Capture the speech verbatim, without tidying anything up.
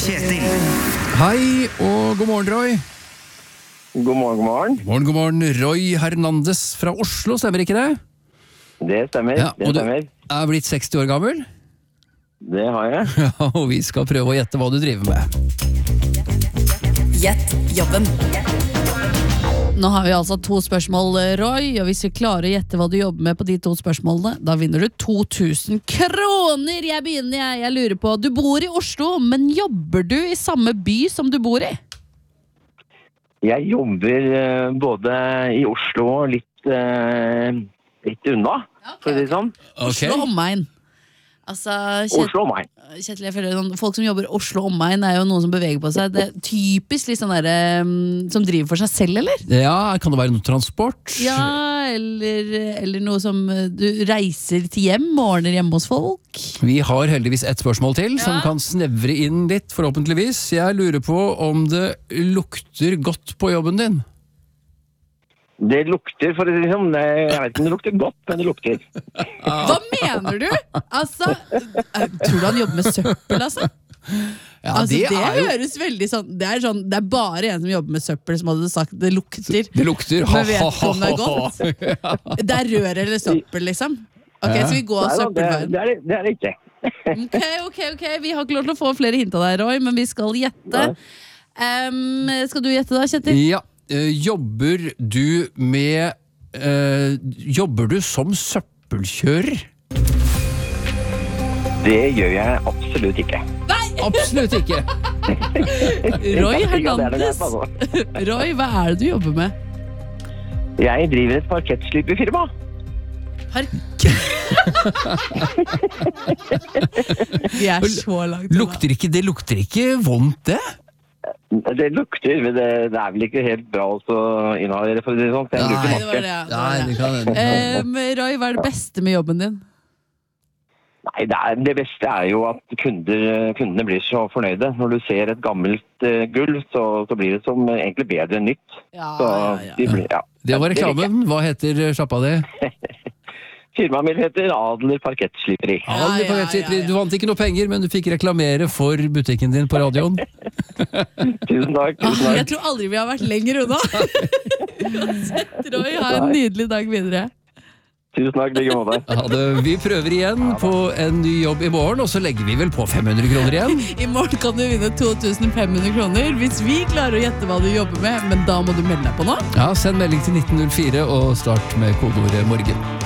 Kjetil. Hei og god morgen, Roy. God morgen, god morgen. God morgen, god morgen. Roy Hernandez fra Oslo, stemmer ikke det? Det stemmer, Ja, det og du stemmer. er blitt seksti år gammel? Det har jeg. Ja, og vi skal prøve å gjette hva du driver med. Gjett jobben. Nå har vi altså to spørsmål, Roy, og hvis vi klarer å gjette hva du jobber med på de to spørsmålene, da vinner du to tusen kroner. Jeg begynner, jeg. Jeg lurer på, du bor i Oslo, men jobber du i samme by som du bor i? Jeg jobber eh, både i Oslo og litt, eh, litt unna, for å si det sånn. Oslo omegn. Altså, Kjet- Oslo og meg. Kjetil, jeg føler sånn, folk som jobber i Oslo omegn er jo noen som beveger på seg. Det er typisk litt sånn der, um, som driver for seg selv, eller? Ja, kan det være noe transport? Ja, eller, eller noe som uh, du reiser til hjem og ordner hjemme hos folk. Vi har heldigvis ett spørsmål til, som Ja. kan snevre inn litt, forhåpentligvis. Jeg lurer på om det lukter godt på jobben din. Det lukter, for å si det sånn, det, jeg vet ikke om det lukter godt, men det lukter. Hva mener du? Altså, uh, tror du han jobber med søppel, altså? Ja, altså det, det er jo... høres veldig sånn det, er sånn det er bare en som jobber med søppel som hadde sagt det lukter. Det lukter. Men vet du om det er godt? Det er rør eller søppel, liksom. Ok, Ja. så vi går Nei, da, det, søppelveien. det, er, det- det er det ikke. Ok, ok, ok, vi har ikke lov til å få flere hint av deg, Roy, men vi skal gjette. Um, skal du gjette da, Kjetil? Ja, eh, jobber du med eh, Jobber du som søppelkjører? Det gjør jeg absolutt ikke. Absolutt ikke. Roy Ja, det er det Hernandez. jeg sa nå. Roy, hva er det du jobber med? Jeg driver et parkettsliperfirma. Vi er så langt unna. Lukter ikke, det lukter ikke vondt, det? Det lukter, men det, det er vel ikke helt bra også inhalere, for å si det sånn. Så jeg Nei, bruker Nei, det var maske. det, ja, det Nei, var det det. kan det kan- Um, Roy, hva er det beste med jobben din? Nei, det, er, det beste er jo at kunder, kundene blir så fornøyde. Når du ser et gammelt uh, gull, så, så blir det som egentlig bedre enn nytt. Ja, Så ja, ja. de blir, ja. Det var Det liker jeg. reklamen. Hva heter sjappa di? Firmaet mitt heter Adler Parkettsliperi. Ja, Ja, ja, ja, ja. Du vant ikke noe penger, men du fikk reklamere for butikken din på radioen. Tusen takk, Ah, tusen jeg takk. tror aldri vi har vært lenger unna. Uansett, Roy, ha en nydelig dag videre. Tusen takk, like måte. Ja, det, vi prøver igjen på en ny jobb i morgen, og så legger vi vel på fem hundre kroner igjen. I morgen kan du vinne to tusen fem hundre kroner hvis vi klarer å gjette hva du jobber med, men da må du melde deg på nå. Ja, send melding til nitten null fire og start med kodeordet morgen.